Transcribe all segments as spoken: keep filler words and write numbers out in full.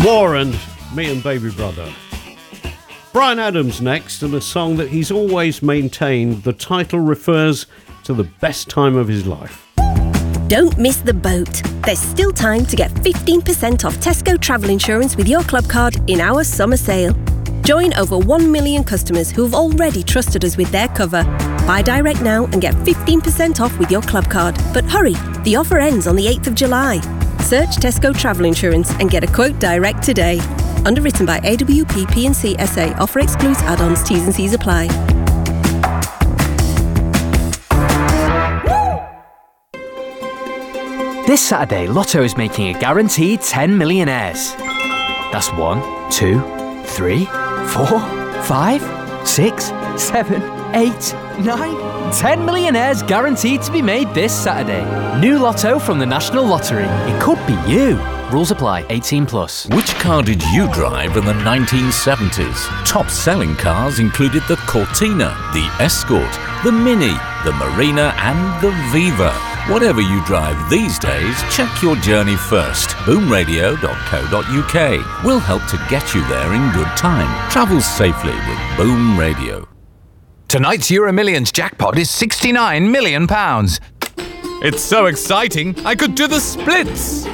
War and Me and Baby Brother. Bryan Adams next, and a song that he's always maintained the title refers to the best time of his life. Don't miss the boat. There's still time to get fifteen percent off Tesco travel insurance with your club card in our summer sale. Join over one million customers who have already trusted us with their cover. Buy direct now and get fifteen percent off with your club card. But hurry, the offer ends on the eighth of July. Search Tesco Travel Insurance and get a quote direct today. Underwritten by A W P P and C S A. Offer excludes add-ons. T's and C's apply. This Saturday, Lotto is making a guaranteed ten millionaires. That's one, two, three, four, five, six, seven, eight, nine, ten millionaires guaranteed to be made this Saturday. New Lotto from the National Lottery. It could be you. Rules apply. eighteen plus. Which car did you drive in the nineteen seventies? Top selling cars included the Cortina, the Escort, the Mini, the Marina and the Viva. Whatever you drive these days, check your journey first. boom radio dot co dot uk. We'll help to get you there in good time. Travel safely with Boom Radio. Tonight's Euro Millions jackpot is sixty-nine million pounds. It's so exciting, I could do the splits.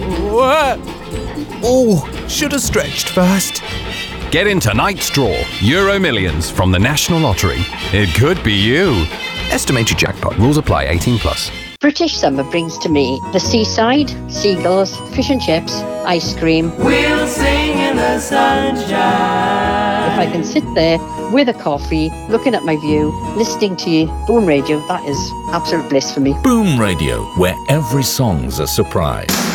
Oh, should have stretched first. Get in tonight's draw, Euro Millions from the National Lottery. It could be you. Estimated jackpot. Rules apply. eighteen plus. British summer brings to me the seaside, seagulls, fish and chips, ice cream. We'll sing in the sunshine. If I can sit there with a coffee, looking at my view, listening to you, Boom Radio, that is absolute bliss for me. Boom Radio, where every song's a surprise.